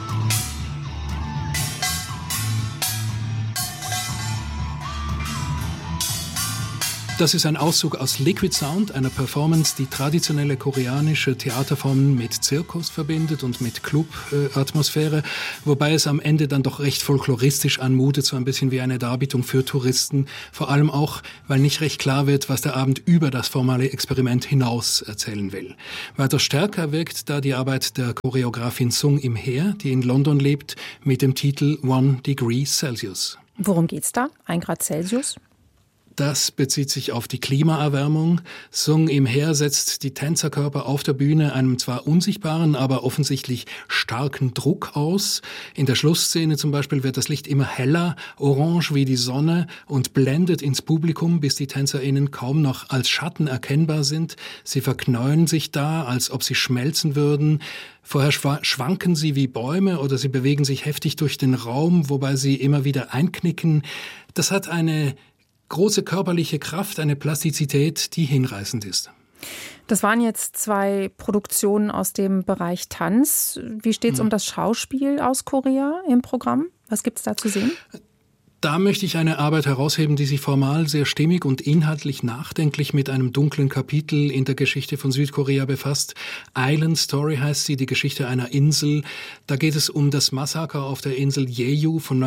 Speaker 20: Das ist ein Auszug aus Liquid Sound, einer Performance, die traditionelle koreanische Theaterformen mit Zirkus verbindet und mit Club-Atmosphäre, wobei es am Ende dann doch recht folkloristisch anmutet, so ein bisschen wie eine Darbietung für Touristen, vor allem auch, weil nicht recht klar wird, was der Abend über das formale Experiment hinaus erzählen will. Weiter stärker wirkt da die Arbeit der Choreografin Sung Im-Hee, die in London lebt, mit dem Titel 1 Degree Celsius.
Speaker 19: Worum geht's da? 1 Grad Celsius?
Speaker 20: Das bezieht sich auf die Klimaerwärmung. Sung Im-Hee setzt die Tänzerkörper auf der Bühne einem zwar unsichtbaren, aber offensichtlich starken Druck aus. In der Schlussszene zum Beispiel wird das Licht immer heller, orange wie die Sonne und blendet ins Publikum, bis die TänzerInnen kaum noch als Schatten erkennbar sind. Sie verknäulen sich da, als ob sie schmelzen würden. Vorher schwanken sie wie Bäume oder sie bewegen sich heftig durch den Raum, wobei sie immer wieder einknicken. Das hat eine große körperliche Kraft, eine Plastizität, die hinreißend ist.
Speaker 19: Das waren jetzt 2 Produktionen aus dem Bereich Tanz. Wie steht es um das Schauspiel aus Korea im Programm? Was gibt es da zu sehen?
Speaker 20: Da möchte ich eine Arbeit herausheben, die sich formal sehr stimmig und inhaltlich nachdenklich mit einem dunklen Kapitel in der Geschichte von Südkorea befasst. Island Story heißt sie, die Geschichte einer Insel. Da geht es um das Massaker auf der Insel Jeju von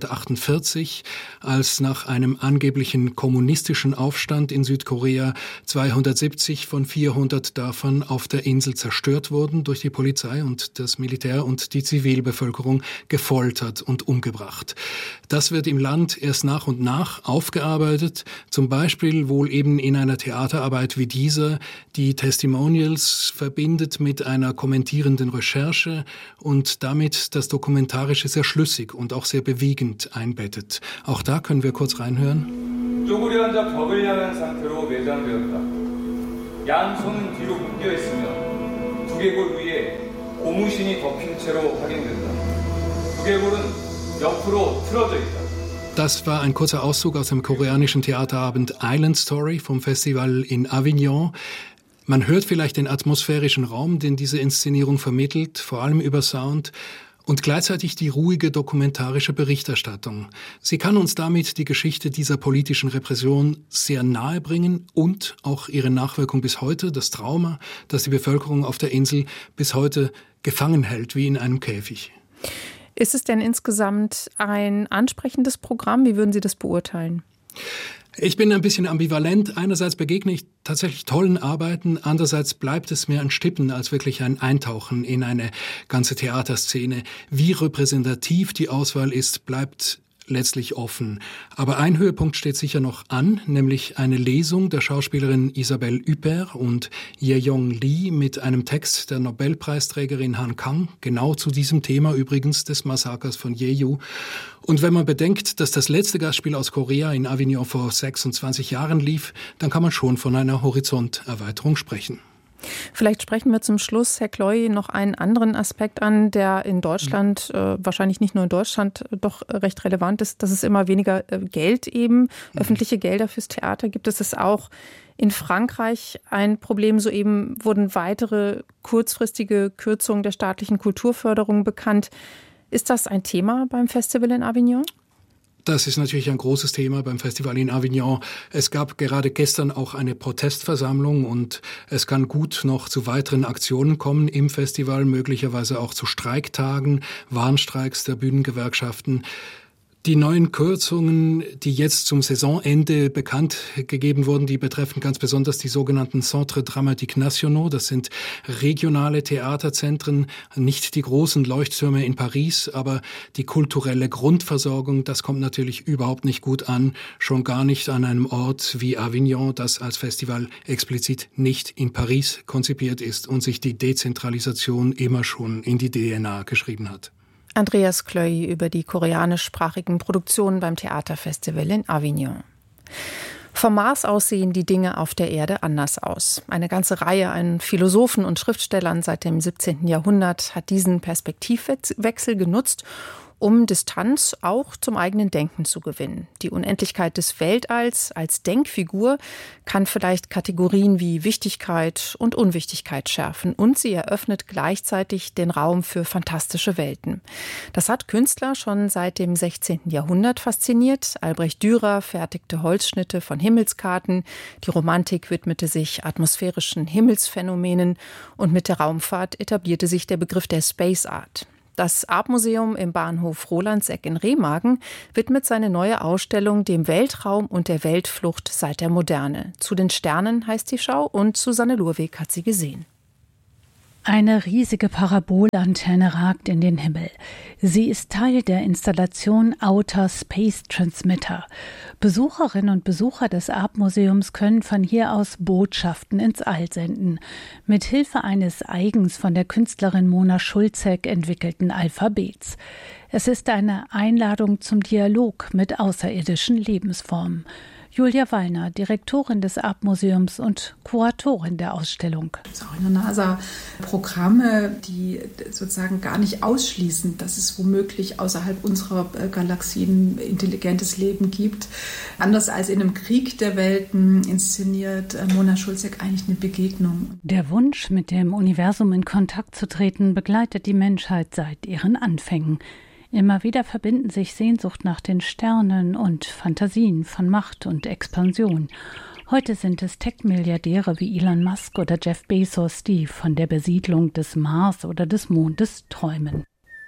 Speaker 20: 1948, als nach einem angeblichen kommunistischen Aufstand in Südkorea 270 von 400 Dörfern auf der Insel zerstört wurden, durch die Polizei und das Militär und die Zivilbevölkerung gefoltert und umgebracht. Das wird im Land erst nach und nach aufgearbeitet, zum Beispiel wohl eben in einer Theaterarbeit wie dieser, die Testimonials verbindet mit einer kommentierenden Recherche und damit das Dokumentarische sehr schlüssig und auch sehr bewegend einbettet. Auch da können wir kurz reinhören.
Speaker 21: 쪼그려 앉아 벽을 향한 상태로 매장되었다. 양 손은 뒤로 묶여 있으며 두개골 위에 고무신이 덮인 채로 확인된다. 두개골은 옆으로 틀어져 있다.
Speaker 20: Das war ein kurzer Auszug aus dem koreanischen Theaterabend Island Story vom Festival in Avignon. Man hört vielleicht den atmosphärischen Raum, den diese Inszenierung vermittelt, vor allem über Sound, und gleichzeitig die ruhige dokumentarische Berichterstattung. Sie kann uns damit die Geschichte dieser politischen Repression sehr nahe bringen und auch ihre Nachwirkung bis heute, das Trauma, das die Bevölkerung auf der Insel bis heute gefangen hält, wie in einem Käfig.
Speaker 19: Ist es denn insgesamt ein ansprechendes Programm? Wie würden Sie das beurteilen?
Speaker 20: Ich bin ein bisschen ambivalent. Einerseits begegne ich tatsächlich tollen Arbeiten, andererseits bleibt es mir ein Stippen als wirklich ein Eintauchen in eine ganze Theaterszene. Wie repräsentativ die Auswahl ist, bleibt letztlich offen. Aber ein Höhepunkt steht sicher noch an, nämlich eine Lesung der Schauspielerin Isabelle Huppert und Ye-Yong Lee mit einem Text der Nobelpreisträgerin Han Kang, genau zu diesem Thema übrigens des Massakers von Jeju. Und wenn man bedenkt, dass das letzte Gastspiel aus Korea in Avignon vor 26 Jahren lief, dann kann man schon von einer Horizonterweiterung sprechen.
Speaker 19: Vielleicht sprechen wir zum Schluss, Herr Kloy, noch einen anderen Aspekt an, der in Deutschland, wahrscheinlich nicht nur in Deutschland, doch recht relevant ist, dass es immer weniger Geld eben, öffentliche Gelder fürs Theater gibt. Es ist auch in Frankreich ein Problem. Soeben wurden weitere kurzfristige Kürzungen der staatlichen Kulturförderung bekannt. Ist das ein Thema beim Festival in Avignon?
Speaker 20: Das ist natürlich ein großes Thema beim Festival in Avignon. Es gab gerade gestern auch eine Protestversammlung und es kann gut noch zu weiteren Aktionen kommen im Festival, möglicherweise auch zu Streiktagen, Warnstreiks der Bühnengewerkschaften. Die neuen Kürzungen, die jetzt zum Saisonende bekannt gegeben wurden, die betreffen ganz besonders die sogenannten Centres Dramatiques Nationaux. Das sind regionale Theaterzentren, nicht die großen Leuchttürme in Paris, aber die kulturelle Grundversorgung, das kommt natürlich überhaupt nicht gut an, schon gar nicht an einem Ort wie Avignon, das als Festival explizit nicht in Paris konzipiert ist und sich die Dezentralisation immer schon in die DNA geschrieben hat.
Speaker 19: Andreas Kloy über die koreanischsprachigen Produktionen beim Theaterfestival in Avignon. Vom Mars aus sehen die Dinge auf der Erde anders aus. Eine ganze Reihe an Philosophen und Schriftstellern seit dem 17. Jahrhundert hat diesen Perspektivwechsel genutzt, um Distanz auch zum eigenen Denken zu gewinnen. Die Unendlichkeit des Weltalls als Denkfigur kann vielleicht Kategorien wie Wichtigkeit und Unwichtigkeit schärfen und sie eröffnet gleichzeitig den Raum für fantastische Welten. Das hat Künstler schon seit dem 16. Jahrhundert fasziniert. Albrecht Dürer fertigte Holzschnitte von Himmelskarten, die Romantik widmete sich atmosphärischen Himmelsphänomenen und mit der Raumfahrt etablierte sich der Begriff der Space Art. Das Artmuseum im Bahnhof Rolandseck in Remagen widmet seine neue Ausstellung dem Weltraum und der Weltflucht seit der Moderne. Zu den Sternen heißt die Schau und Susanne Lurweg hat sie gesehen.
Speaker 1: Eine riesige Parabolantenne ragt in den Himmel. Sie ist Teil der Installation Outer Space Transmitter. Besucherinnen und Besucher des Artmuseums können von hier aus Botschaften ins All senden. Mit Hilfe eines eigens von der Künstlerin Mona Schulzek entwickelten Alphabets. Es ist eine Einladung zum Dialog mit außerirdischen Lebensformen. Julia Wallner, Direktorin des Artmuseums und Kuratorin der Ausstellung.
Speaker 22: Es gibt auch in der NASA Programme, die sozusagen gar nicht ausschließen, dass es womöglich außerhalb unserer Galaxien intelligentes Leben gibt. Anders als in einem Krieg der Welten inszeniert Mona Schulzek eigentlich eine Begegnung.
Speaker 1: Der Wunsch, mit dem Universum in Kontakt zu treten, begleitet die Menschheit seit ihren Anfängen. Immer wieder verbinden sich Sehnsucht nach den Sternen und Fantasien von Macht und Expansion. Heute sind es Tech-Milliardäre wie Elon Musk oder Jeff Bezos, die von der Besiedlung des Mars oder des Mondes träumen.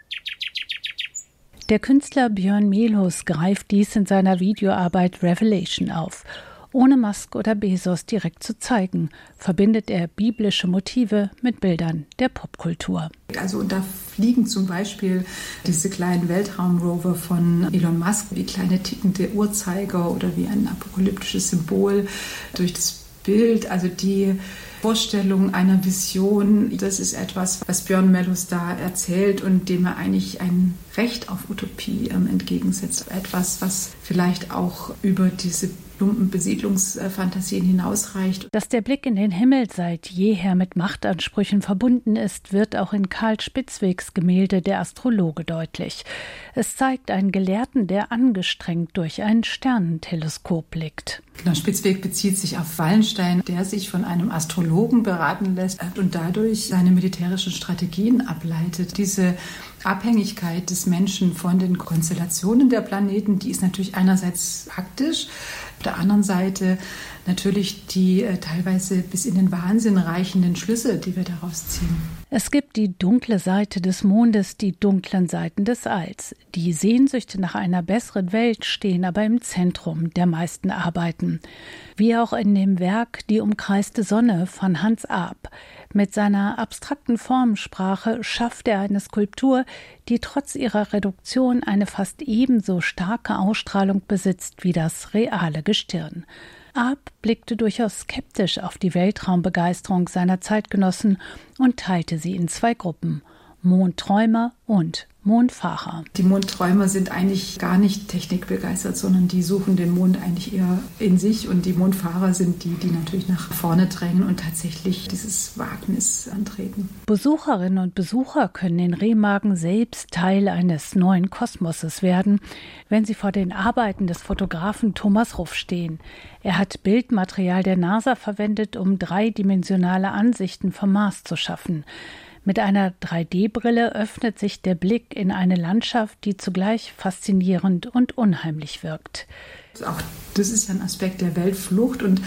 Speaker 1: Der Künstler Björn Melhus greift dies in seiner Videoarbeit Revelation auf. Ohne Musk oder Bezos direkt zu zeigen, verbindet er biblische Motive mit Bildern der Popkultur.
Speaker 22: Also da fliegen zum Beispiel diese kleinen Weltraumrover von Elon Musk wie kleine tickende Uhrzeiger oder wie ein apokalyptisches Symbol durch das Bild. Also die Vorstellung einer Vision, das ist etwas, was Björn Melhus da erzählt und dem er eigentlich ein Recht auf Utopie entgegensetzt. Etwas, was vielleicht auch über diese plumpen Besiedlungsfantasien hinausreicht.
Speaker 1: Dass der Blick in den Himmel seit jeher mit Machtansprüchen verbunden ist, wird auch in Karl Spitzwegs Gemälde Der Astrologe deutlich. Es zeigt einen Gelehrten, der angestrengt durch ein Sternenteleskop blickt.
Speaker 22: Genau, Spitzweg bezieht sich auf Wallenstein, der sich von einem Astrologen beraten lässt und dadurch seine militärischen Strategien ableitet. Diese Abhängigkeit des Menschen von den Konstellationen der Planeten, die ist natürlich einerseits praktisch, auf der anderen Seite natürlich die teilweise bis in den Wahnsinn reichenden Schlüsse, die wir daraus ziehen.
Speaker 1: Es gibt die dunkle Seite des Mondes, die dunklen Seiten des Alls. Die Sehnsüchte nach einer besseren Welt stehen aber im Zentrum der meisten Arbeiten. Wie auch in dem Werk Die umkreiste Sonne von Hans Arp. Mit seiner abstrakten Formensprache schafft er eine Skulptur, die trotz ihrer Reduktion eine fast ebenso starke Ausstrahlung besitzt wie das reale Gestirn. Arp blickte durchaus skeptisch auf die Weltraumbegeisterung seiner Zeitgenossen und teilte sie in zwei Gruppen: Mondträumer und Mondfahrer.
Speaker 22: Die Mondträumer sind eigentlich gar nicht technikbegeistert, sondern die suchen den Mond eigentlich eher in sich, und die Mondfahrer sind die natürlich nach vorne drängen und tatsächlich dieses Wagnis antreten.
Speaker 1: Besucherinnen und Besucher können in Remagen selbst Teil eines neuen Kosmoses werden, wenn sie vor den Arbeiten des Fotografen Thomas Ruff stehen. Er hat Bildmaterial der NASA verwendet, um dreidimensionale Ansichten vom Mars zu schaffen. Mit einer 3D-Brille öffnet sich der Blick in eine Landschaft, die zugleich faszinierend und unheimlich wirkt.
Speaker 22: Auch das ist ja ein Aspekt der Weltflucht, und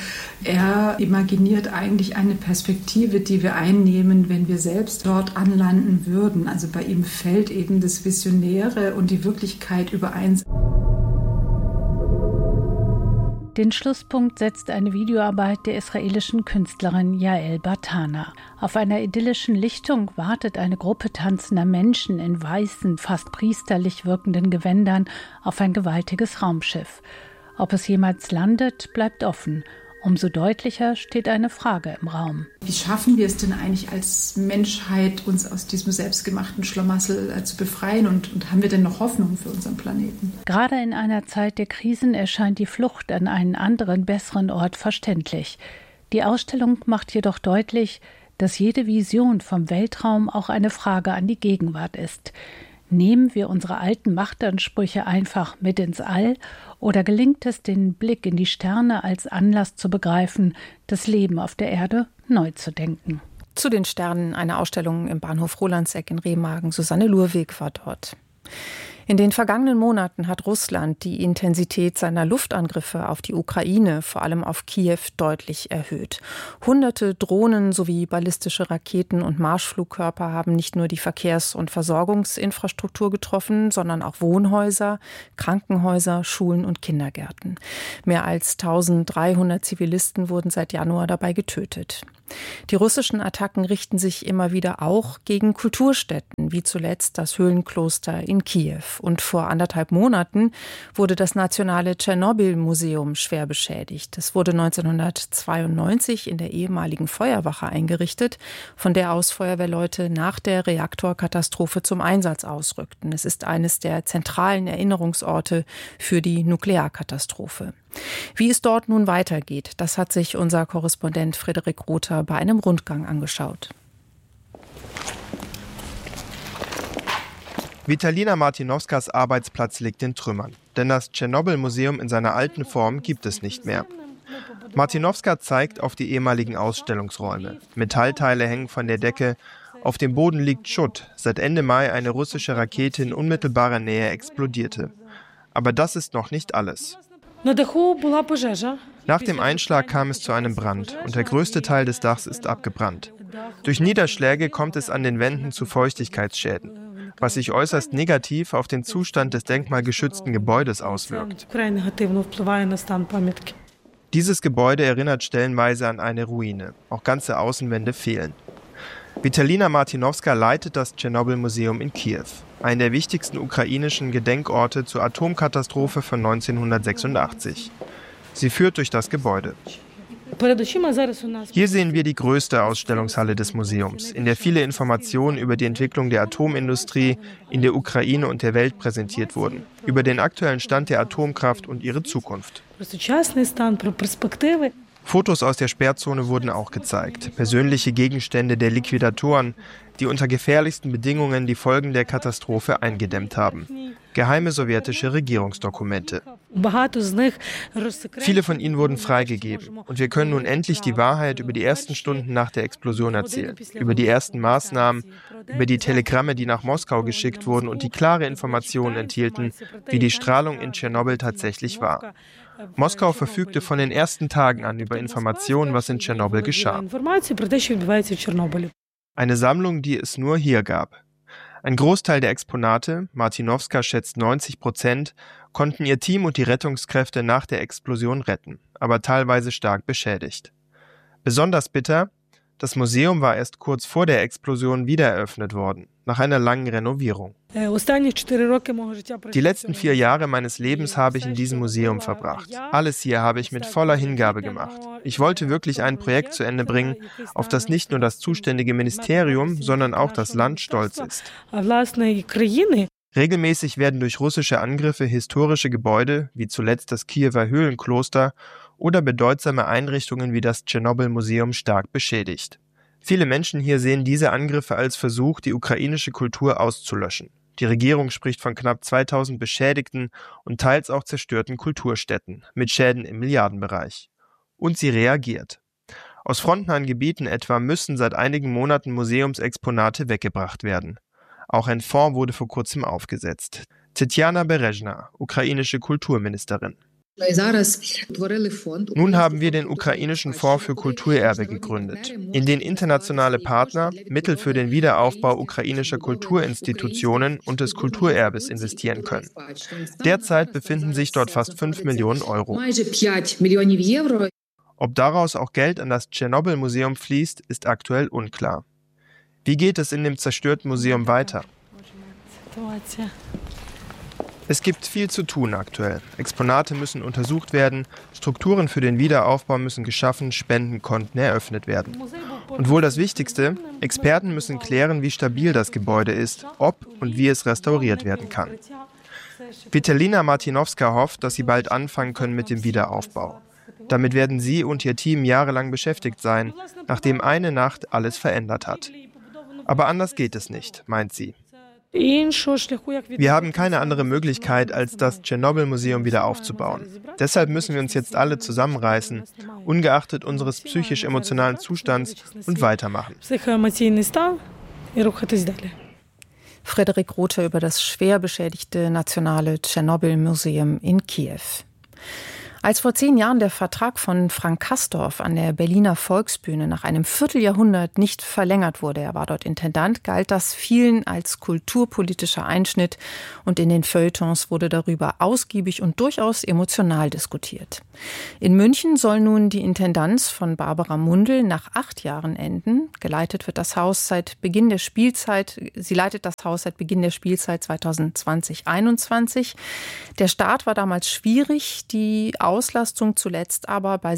Speaker 22: er imaginiert eigentlich eine Perspektive, die wir einnehmen, wenn wir selbst dort anlanden würden. Also bei ihm fällt eben das Visionäre und die Wirklichkeit überein.
Speaker 1: Den Schlusspunkt setzt eine Videoarbeit der israelischen Künstlerin Yael Bartana. Auf einer idyllischen Lichtung wartet eine Gruppe tanzender Menschen in weißen, fast priesterlich wirkenden Gewändern auf ein gewaltiges Raumschiff. Ob es jemals landet, bleibt offen. Umso deutlicher steht eine Frage im Raum.
Speaker 22: Wie schaffen wir es denn eigentlich als Menschheit, uns aus diesem selbstgemachten Schlamassel zu befreien? Und haben wir denn noch Hoffnung für unseren Planeten?
Speaker 1: Gerade in einer Zeit der Krisen erscheint die Flucht an einen anderen, besseren Ort verständlich. Die Ausstellung macht jedoch deutlich, dass jede Vision vom Weltraum auch eine Frage an die Gegenwart ist. Nehmen wir unsere alten Machtansprüche einfach mit ins All oder gelingt es, den Blick in die Sterne als Anlass zu begreifen, das Leben auf der Erde neu zu denken?
Speaker 19: Zu den Sternen eine Ausstellung im Bahnhof Rolandseck in Remagen. Susanne Lurweg war dort. In den vergangenen Monaten hat Russland die Intensität seiner Luftangriffe auf die Ukraine, vor allem auf Kiew, deutlich erhöht. Hunderte Drohnen sowie ballistische Raketen und Marschflugkörper haben nicht nur die Verkehrs- und Versorgungsinfrastruktur getroffen, sondern auch Wohnhäuser, Krankenhäuser, Schulen und Kindergärten. Mehr als 1300 Zivilisten wurden seit Januar dabei getötet. Die russischen Attacken richten sich immer wieder auch gegen Kulturstätten, wie zuletzt das Höhlenkloster in Kiew. Und vor 1,5 Monaten wurde das nationale Tschernobyl-Museum schwer beschädigt. Es wurde 1992 in der ehemaligen Feuerwache eingerichtet, von der aus Feuerwehrleute nach der Reaktorkatastrophe zum Einsatz ausrückten. Es ist eines der zentralen Erinnerungsorte für die Nuklearkatastrophe. Wie es dort nun weitergeht, das hat sich unser Korrespondent Frederik Rother bei einem Rundgang angeschaut.
Speaker 5: Vitalina Martinovskas Arbeitsplatz liegt in Trümmern, denn das Tschernobyl-Museum in seiner alten Form gibt es nicht mehr. Martinovska zeigt auf die ehemaligen Ausstellungsräume. Metallteile hängen von der Decke, auf dem Boden liegt Schutt, seit Ende Mai eine russische Rakete in unmittelbarer Nähe explodierte. Aber das ist noch nicht alles. Nach dem Einschlag kam es zu einem Brand und der größte Teil des Dachs ist abgebrannt. Durch Niederschläge kommt es an den Wänden zu Feuchtigkeitsschäden, was sich äußerst negativ auf den Zustand des denkmalgeschützten Gebäudes auswirkt. Dieses Gebäude erinnert stellenweise an eine Ruine. Auch ganze Außenwände fehlen. Vitalina Martinovska leitet das Tschernobyl-Museum in Kiew, einen der wichtigsten ukrainischen Gedenkorte zur Atomkatastrophe von 1986. Sie führt durch das Gebäude. Hier sehen wir die größte Ausstellungshalle des Museums, in der viele Informationen über die Entwicklung der Atomindustrie in der Ukraine und der Welt präsentiert wurden, über den aktuellen Stand der Atomkraft und ihre Zukunft. Fotos aus der Sperrzone wurden auch gezeigt, persönliche Gegenstände der Liquidatoren, die unter gefährlichsten Bedingungen die Folgen der Katastrophe eingedämmt haben. Geheime sowjetische Regierungsdokumente. Viele von ihnen wurden freigegeben und wir können nun endlich die Wahrheit über die ersten Stunden nach der Explosion erzählen, über die ersten Maßnahmen, über die Telegramme, die nach Moskau geschickt wurden und die klare Informationen enthielten, wie die Strahlung in Tschernobyl tatsächlich war. Moskau verfügte von den ersten Tagen an über Informationen, was in Tschernobyl geschah. Eine Sammlung, die es nur hier gab. Ein Großteil der Exponate, Martinovska schätzt 90%, konnten ihr Team und die Rettungskräfte nach der Explosion retten, aber teilweise stark beschädigt. Besonders bitter: Das Museum war erst kurz vor der Explosion wieder eröffnet worden, nach einer langen Renovierung. Die letzten 4 Jahre meines Lebens habe ich in diesem Museum verbracht. Alles hier habe ich mit voller Hingabe gemacht. Ich wollte wirklich ein Projekt zu Ende bringen, auf das nicht nur das zuständige Ministerium, sondern auch das Land stolz ist. Regelmäßig werden durch russische Angriffe historische Gebäude, wie zuletzt das Kiewer Höhlenkloster, oder bedeutsame Einrichtungen wie das Tschernobyl-Museum stark beschädigt. Viele Menschen hier sehen diese Angriffe als Versuch, die ukrainische Kultur auszulöschen. Die Regierung spricht von knapp 2000 beschädigten und teils auch zerstörten Kulturstätten mit Schäden im Milliardenbereich. Und sie reagiert. Aus frontnahen Gebieten etwa müssen seit einigen Monaten Museumsexponate weggebracht werden. Auch ein Fonds wurde vor kurzem aufgesetzt. Tetjana Berezhna, ukrainische Kulturministerin. Nun haben wir den ukrainischen Fonds für Kulturerbe gegründet, in den internationale Partner Mittel für den Wiederaufbau ukrainischer Kulturinstitutionen und des Kulturerbes investieren können. Derzeit befinden sich dort fast 5 Millionen Euro. Ob daraus auch Geld an das Tschernobyl-Museum fließt, ist aktuell unklar. Wie geht es in dem zerstörten Museum weiter? Es gibt viel zu tun aktuell. Exponate müssen untersucht werden, Strukturen für den Wiederaufbau müssen geschaffen, Spendenkonten eröffnet werden. Und wohl das Wichtigste, Experten müssen klären, wie stabil das Gebäude ist, ob und wie es restauriert werden kann. Vitalina Martinowska hofft, dass sie bald anfangen können mit dem Wiederaufbau. Damit werden sie und ihr Team jahrelang beschäftigt sein, nachdem eine Nacht alles verändert hat. Aber anders geht es nicht, meint sie. Wir haben keine andere Möglichkeit, als das Tschernobyl-Museum wieder aufzubauen. Deshalb müssen wir uns jetzt alle zusammenreißen, ungeachtet unseres psychisch-emotionalen Zustands, und weitermachen.
Speaker 19: Frederik Rothe über das schwer beschädigte Nationale Tschernobyl-Museum in Kiew. Als vor 10 Jahren der Vertrag von Frank Kastorf an der Berliner Volksbühne nach einem Vierteljahrhundert nicht verlängert wurde, er war dort Intendant, galt das vielen als kulturpolitischer Einschnitt und in den Feuilletons wurde darüber ausgiebig und durchaus emotional diskutiert. In München soll nun die Intendanz von Barbara Mundl nach 8 Jahren enden. Sie leitet das Haus seit Beginn der Spielzeit 2020/21. Der Start war damals schwierig, die Auslastung zuletzt aber bei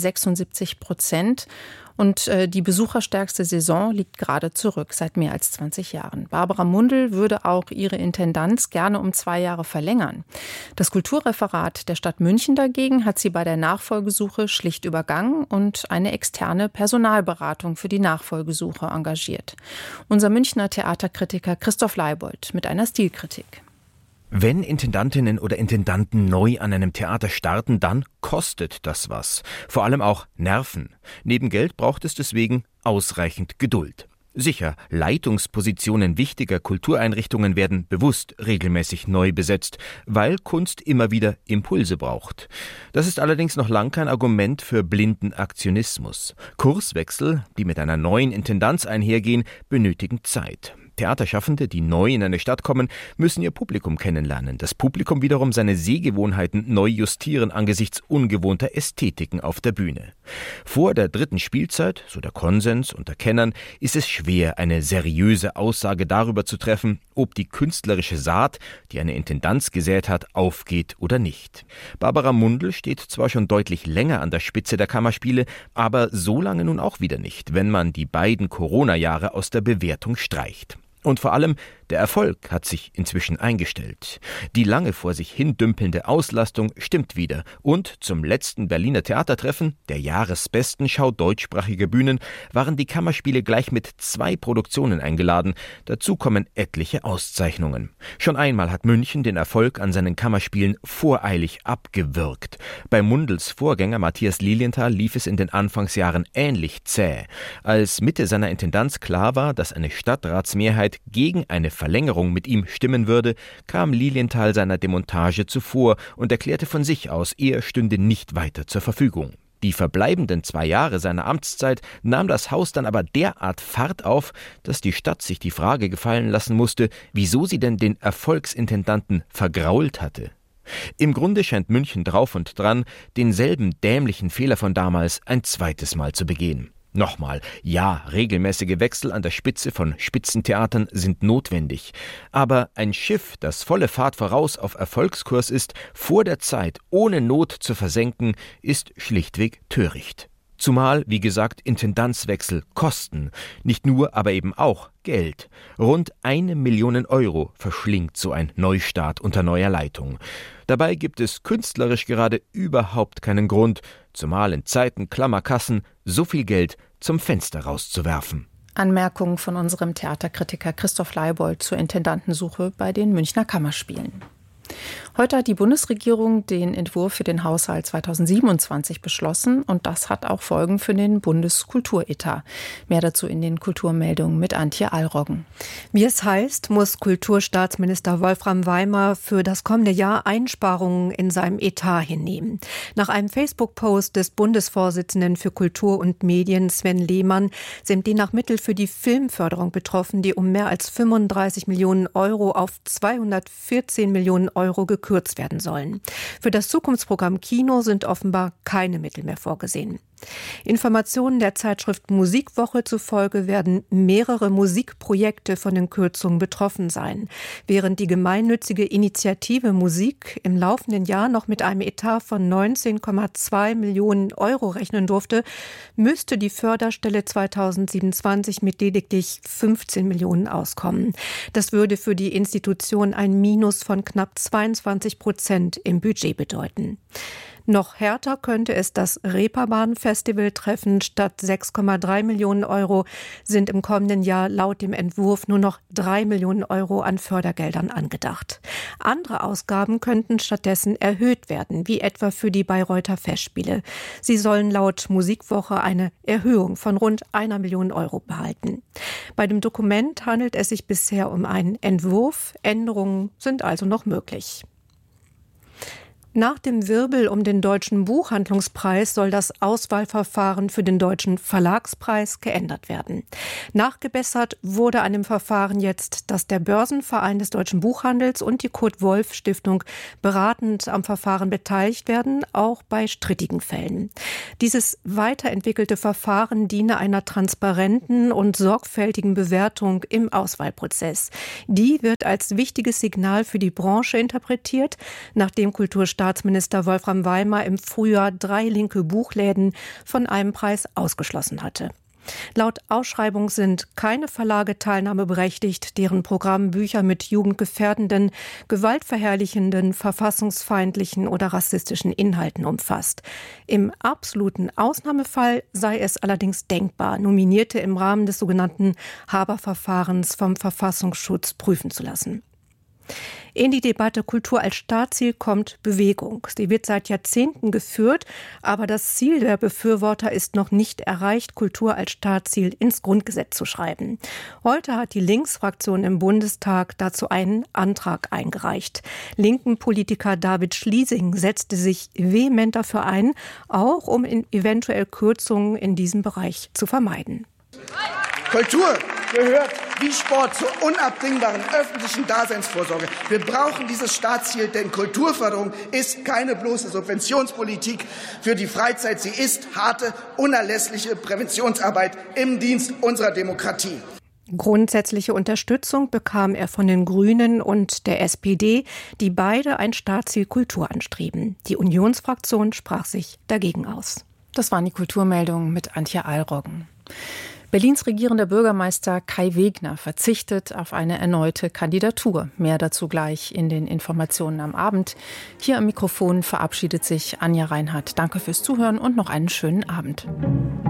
Speaker 19: 76%. Und die besucherstärkste Saison liegt gerade zurück, seit mehr als 20 Jahren. Barbara Mundl würde auch ihre Intendanz gerne um 2 Jahre verlängern. Das Kulturreferat der Stadt München dagegen hat sie bei der Nachfolgesuche schlicht übergangen und eine externe Personalberatung für die Nachfolgesuche engagiert. Unser Münchner Theaterkritiker Christoph Leibold mit einer Stilkritik.
Speaker 6: Wenn Intendantinnen oder Intendanten neu an einem Theater starten, dann kostet das was. Vor allem auch Nerven. Neben Geld braucht es deswegen ausreichend Geduld. Sicher, Leitungspositionen wichtiger Kultureinrichtungen werden bewusst regelmäßig neu besetzt, weil Kunst immer wieder Impulse braucht. Das ist allerdings noch lang kein Argument für blinden Aktionismus. Kurswechsel, die mit einer neuen Intendanz einhergehen, benötigen Zeit. Theaterschaffende, die neu in eine Stadt kommen, müssen ihr Publikum kennenlernen. Das Publikum wiederum seine Sehgewohnheiten neu justieren angesichts ungewohnter Ästhetiken auf der Bühne. Vor der 3. Spielzeit, so der Konsens unter Kennern, ist es schwer, eine seriöse Aussage darüber zu treffen, ob die künstlerische Saat, die eine Intendanz gesät hat, aufgeht oder nicht. Barbara Mundl steht zwar schon deutlich länger an der Spitze der Kammerspiele, aber so lange nun auch wieder nicht, wenn man die beiden Corona-Jahre aus der Bewertung streicht. Und vor allem, der Erfolg hat sich inzwischen eingestellt. Die lange vor sich hin dümpelnde Auslastung stimmt wieder. Und zum letzten Berliner Theatertreffen, der Jahresbestenschau deutschsprachiger Bühnen, waren die Kammerspiele gleich mit 2 Produktionen eingeladen. Dazu kommen etliche Auszeichnungen. Schon einmal hat München den Erfolg an seinen Kammerspielen voreilig abgewürgt. Bei Mundls Vorgänger Matthias Lilienthal lief es in den Anfangsjahren ähnlich zäh. Als Mitte seiner Intendanz klar war, dass eine Stadtratsmehrheit gegen eine Verlängerung mit ihm stimmen würde, kam Lilienthal seiner Demontage zuvor und erklärte von sich aus, er stünde nicht weiter zur Verfügung. Die verbleibenden 2 Jahre seiner Amtszeit nahm das Haus dann aber derart Fahrt auf, dass die Stadt sich die Frage gefallen lassen musste, wieso sie denn den Erfolgsintendanten vergrault hatte. Im Grunde scheint München drauf und dran, denselben dämlichen Fehler von damals ein zweites Mal zu begehen. Nochmal, ja, regelmäßige Wechsel an der Spitze von Spitzentheatern sind notwendig. Aber ein Schiff, das volle Fahrt voraus auf Erfolgskurs ist, vor der Zeit ohne Not zu versenken, ist schlichtweg töricht. Zumal, wie gesagt, Intendanzwechsel kosten. Nicht nur, aber eben auch Geld. Rund 1 Million Euro verschlingt so ein Neustart unter neuer Leitung. Dabei gibt es künstlerisch gerade überhaupt keinen Grund, zumal in Zeiten klammer Kassen, so viel Geld zum Fenster rauszuwerfen.
Speaker 19: Anmerkung von unserem Theaterkritiker Christoph Leibold zur Intendantensuche bei den Münchner Kammerspielen. Heute hat die Bundesregierung den Entwurf für den Haushalt 2027 beschlossen und das hat auch Folgen für den Bundeskulturetat. Mehr dazu in den Kulturmeldungen mit Antje Allroggen.
Speaker 8: Wie es heißt, muss Kulturstaatsminister Wolfram Weimer für das kommende Jahr Einsparungen in seinem Etat hinnehmen. Nach einem Facebook-Post des Bundesvorsitzenden für Kultur und Medien Sven Lehmann sind demnach Mittel für die Filmförderung betroffen, die um mehr als 35 Millionen Euro auf 214 Millionen Euro gekürzt werden sollen. Für das Zukunftsprogramm Kino sind offenbar keine Mittel mehr vorgesehen. Informationen der Zeitschrift Musikwoche zufolge werden mehrere Musikprojekte von den Kürzungen betroffen sein. Während die gemeinnützige Initiative Musik im laufenden Jahr noch mit einem Etat von 19,2 Millionen Euro rechnen durfte, müsste die Förderstelle 2027 mit lediglich 15 Millionen auskommen. Das würde für die Institution ein Minus von knapp 22% im Budget bedeuten. Noch härter könnte es das Reeperbahn-Festival treffen. Statt 6,3 Millionen Euro sind im kommenden Jahr laut dem Entwurf nur noch 3 Millionen Euro an Fördergeldern angedacht. Andere Ausgaben könnten stattdessen erhöht werden, wie etwa für die Bayreuther Festspiele. Sie sollen laut Musikwoche eine Erhöhung von rund 1 Million Euro behalten. Bei dem Dokument handelt es sich bisher um einen Entwurf. Änderungen sind also noch möglich. Nach dem Wirbel um den Deutschen Buchhandlungspreis soll das Auswahlverfahren für den Deutschen Verlagspreis geändert werden. Nachgebessert wurde an dem Verfahren jetzt, dass der Börsenverein des deutschen Buchhandels und die Kurt-Wolf-Stiftung beratend am Verfahren beteiligt werden, auch bei strittigen Fällen. Dieses weiterentwickelte Verfahren diene einer transparenten und sorgfältigen Bewertung im Auswahlprozess. Die wird als wichtiges Signal für die Branche interpretiert, nachdem Kulturstaatsminister Wolfram Weimar im Frühjahr 3 linke Buchläden von einem Preis ausgeschlossen hatte. Laut Ausschreibung sind keine Verlage teilnahmeberechtigt, deren Programm Bücher mit jugendgefährdenden, gewaltverherrlichenden, verfassungsfeindlichen oder rassistischen Inhalten umfasst. Im absoluten Ausnahmefall sei es allerdings denkbar, Nominierte im Rahmen des sogenannten Haber-Verfahrens vom Verfassungsschutz prüfen zu lassen. In die Debatte Kultur als Staatsziel kommt Bewegung. Sie wird seit Jahrzehnten geführt, aber das Ziel der Befürworter ist noch nicht erreicht, Kultur als Staatsziel ins Grundgesetz zu schreiben. Heute hat die Linksfraktion im Bundestag dazu einen Antrag eingereicht. Linken Politiker David Schliesing setzte sich vehement dafür ein, auch um eventuell Kürzungen in diesem Bereich zu vermeiden.
Speaker 4: Kultur gehört wie Sport zur unabdingbaren öffentlichen Daseinsvorsorge. Wir brauchen dieses Staatsziel, denn Kulturförderung ist keine bloße Subventionspolitik für die Freizeit. Sie ist harte, unerlässliche Präventionsarbeit im Dienst unserer Demokratie.
Speaker 8: Grundsätzliche Unterstützung bekam er von den Grünen und der SPD, die beide ein Staatsziel Kultur anstreben. Die Unionsfraktion sprach sich dagegen aus.
Speaker 19: Das waren die Kulturmeldungen mit Antje Alroggen. Berlins regierender Bürgermeister Kai Wegner verzichtet auf eine erneute Kandidatur. Mehr dazu gleich in den Informationen am Abend. Hier am Mikrofon verabschiedet sich Anja Reinhardt. Danke fürs Zuhören und noch einen schönen Abend.